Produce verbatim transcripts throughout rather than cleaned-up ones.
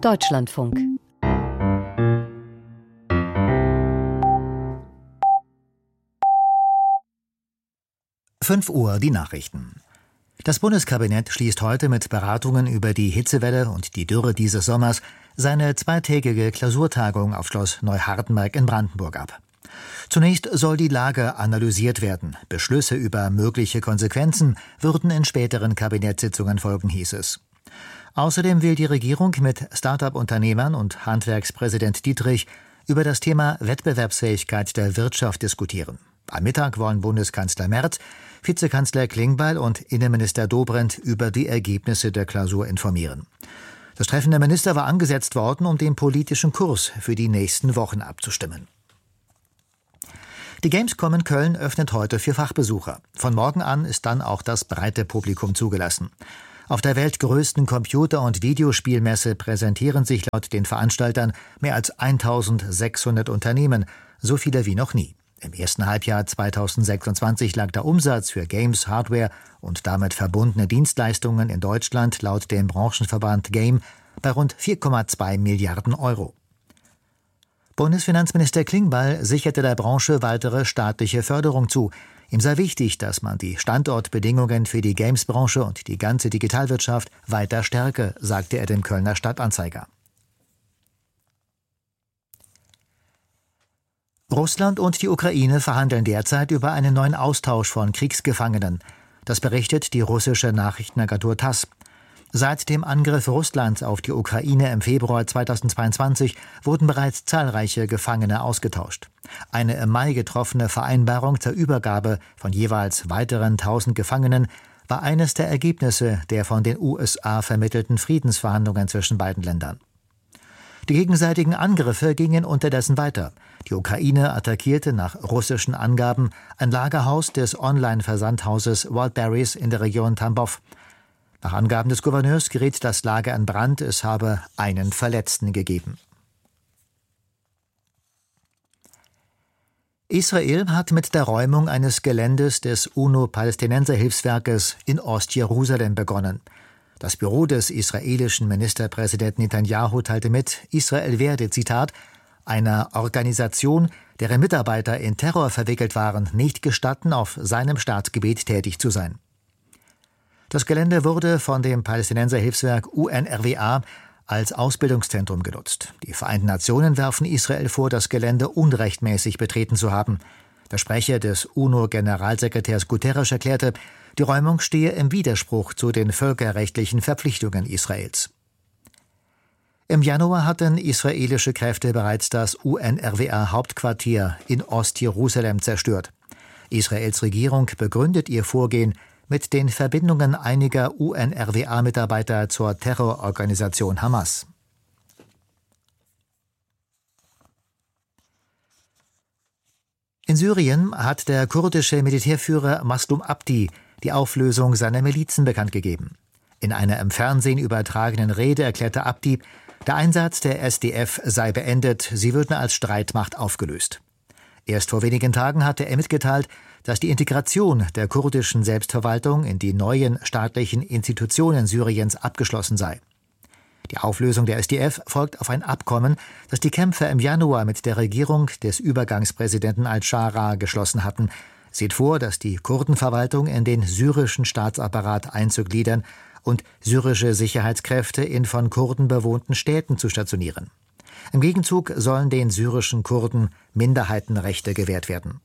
Deutschlandfunk. fünf Uhr die Nachrichten. Das Bundeskabinett schließt heute mit Beratungen über die Hitzewelle und die Dürre dieses Sommers seine zweitägige Klausurtagung auf Schloss Neuhardenberg in Brandenburg ab. Zunächst soll die Lage analysiert werden. Beschlüsse über mögliche Konsequenzen würden in späteren Kabinettssitzungen folgen, hieß es. Außerdem will die Regierung mit Start-up-Unternehmern und Handwerkspräsident Dietrich über das Thema Wettbewerbsfähigkeit der Wirtschaft diskutieren. Am Mittag wollen Bundeskanzler Merz, Vizekanzler Klingbeil und Innenminister Dobrindt über die Ergebnisse der Klausur informieren. Das Treffen der Minister war angesetzt worden, um den politischen Kurs für die nächsten Wochen abzustimmen. Die Gamescom in Köln öffnet heute für Fachbesucher. Von morgen an ist dann auch das breite Publikum zugelassen. Auf der weltgrößten Computer- und Videospielmesse präsentieren sich laut den Veranstaltern mehr als eintausendsechshundert Unternehmen, so viele wie noch nie. Im ersten Halbjahr zweitausendsechsundzwanzig lag der Umsatz für Games, Hardware und damit verbundene Dienstleistungen in Deutschland laut dem Branchenverband Game bei rund vier Komma zwei Milliarden Euro. Bundesfinanzminister Klingbeil sicherte der Branche weitere staatliche Förderung zu. Ihm sei wichtig, dass man die Standortbedingungen für die Games-Branche und die ganze Digitalwirtschaft weiter stärke, sagte er dem Kölner Stadtanzeiger. Russland und die Ukraine verhandeln derzeit über einen neuen Austausch von Kriegsgefangenen. Das berichtet die russische Nachrichtenagentur TASS. Seit dem Angriff Russlands auf die Ukraine im Februar zweitausendzweiundzwanzig wurden bereits zahlreiche Gefangene ausgetauscht. Eine im Mai getroffene Vereinbarung zur Übergabe von jeweils weiteren tausend Gefangenen war eines der Ergebnisse der von den U S A vermittelten Friedensverhandlungen zwischen beiden Ländern. Die gegenseitigen Angriffe gingen unterdessen weiter. Die Ukraine attackierte nach russischen Angaben ein Lagerhaus des Online-Versandhauses Wildberries in der Region Tambov. Nach Angaben des Gouverneurs geriet das Lager in Brand, es habe einen Verletzten gegeben. Israel hat mit der Räumung eines Geländes des UNO-Palästinenser-Hilfswerkes in Ostjerusalem begonnen. Das Büro des israelischen Ministerpräsidenten Netanyahu teilte mit, Israel werde, Zitat, einer Organisation, deren Mitarbeiter in Terror verwickelt waren, nicht gestatten, auf seinem Staatsgebiet tätig zu sein. Das Gelände wurde von dem Palästinenser-Hilfswerk U N R W A als Ausbildungszentrum genutzt. Die Vereinten Nationen werfen Israel vor, das Gelände unrechtmäßig betreten zu haben. Der Sprecher des UNO-Generalsekretärs Guterres erklärte, die Räumung stehe im Widerspruch zu den völkerrechtlichen Verpflichtungen Israels. Im Januar hatten israelische Kräfte bereits das U N R W A-Hauptquartier in Ostjerusalem zerstört. Israels Regierung begründet ihr Vorgehen mit den Verbindungen einiger U N R W A-Mitarbeiter zur Terrororganisation Hamas. In Syrien hat der kurdische Militärführer Maslum Abdi die Auflösung seiner Milizen bekannt gegeben. In einer im Fernsehen übertragenen Rede erklärte Abdi, der Einsatz der S D F sei beendet, sie würden als Streitmacht aufgelöst. Erst vor wenigen Tagen hatte er mitgeteilt, dass die Integration der kurdischen Selbstverwaltung in die neuen staatlichen Institutionen Syriens abgeschlossen sei. Die Auflösung der S D F folgt auf ein Abkommen, das die Kämpfer im Januar mit der Regierung des Übergangspräsidenten al-Shara geschlossen hatten, sieht vor, dass die Kurdenverwaltung in den syrischen Staatsapparat einzugliedern und syrische Sicherheitskräfte in von Kurden bewohnten Städten zu stationieren. Im Gegenzug sollen den syrischen Kurden Minderheitenrechte gewährt werden.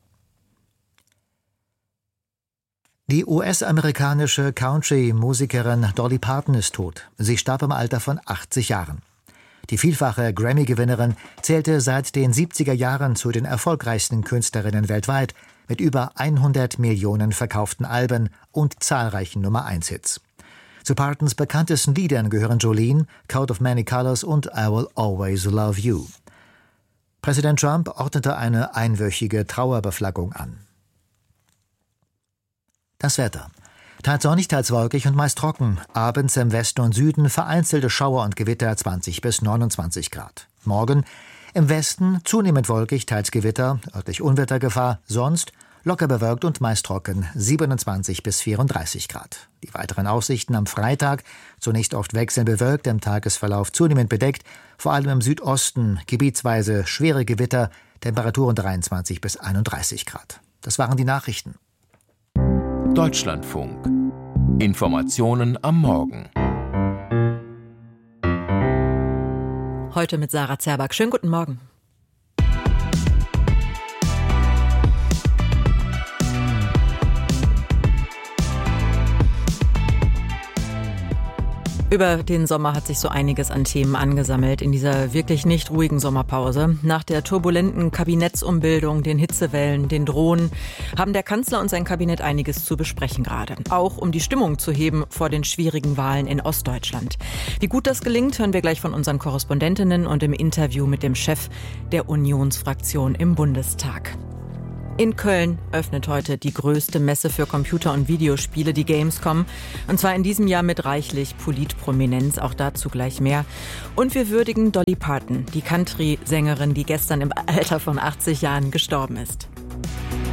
Die U S-amerikanische Country-Musikerin Dolly Parton ist tot. Sie starb im Alter von achtzig Jahren. Die vielfache Grammy-Gewinnerin zählte seit den siebziger Jahren zu den erfolgreichsten Künstlerinnen weltweit mit über hundert Millionen verkauften Alben und zahlreichen Nummer-eins-Hits. Zu Partons bekanntesten Liedern gehören Jolene, Coat of Many Colors und I Will Always Love You. Präsident Trump ordnete eine einwöchige Trauerbeflaggung an. Das Wetter. Teils sonnig, teils wolkig und meist trocken. Abends im Westen und Süden vereinzelte Schauer und Gewitter zwanzig bis neunundzwanzig Grad. Morgen im Westen zunehmend wolkig, teils Gewitter, örtlich Unwettergefahr, sonst locker bewölkt und meist trocken, siebenundzwanzig bis vierunddreißig Grad. Die weiteren Aussichten am Freitag: zunächst oft wechselnd bewölkt, im Tagesverlauf zunehmend bedeckt, vor allem im Südosten gebietsweise schwere Gewitter, Temperaturen dreiundzwanzig bis einunddreißig Grad. Das waren die Nachrichten. Deutschlandfunk. Informationen am Morgen. Heute mit Sarah Zerback. Schönen guten Morgen. Über den Sommer hat sich so einiges an Themen angesammelt in dieser wirklich nicht ruhigen Sommerpause. Nach der turbulenten Kabinettsumbildung, den Hitzewellen, den Drohnen, haben der Kanzler und sein Kabinett einiges zu besprechen gerade. Auch um die Stimmung zu heben vor den schwierigen Wahlen in Ostdeutschland. Wie gut das gelingt, hören wir gleich von unseren Korrespondentinnen und im Interview mit dem Chef der Unionsfraktion im Bundestag. In Köln öffnet heute die größte Messe für Computer- und Videospiele, die Gamescom. Und zwar in diesem Jahr mit reichlich Politprominenz, auch dazu gleich mehr. Und wir würdigen Dolly Parton, die Country-Sängerin, die gestern im Alter von achtzig Jahren gestorben ist.